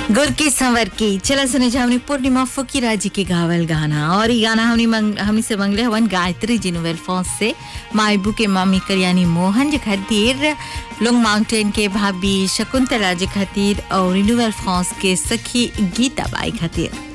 गुर की संवर की चला सुने जा हमने पूर्णिमा फकीरा जी के गावल गाना और ये गाना हमनी से मंगले हवन गायत्री जी नोवेल फॉन्स से मायबू के मामी कल्याणी मोहन जी खातिर लॉन्ग माउंटेन के भाभी शकुंतला जी खातिर और नोवेल फॉन्स के सखी गीता बाई खातिर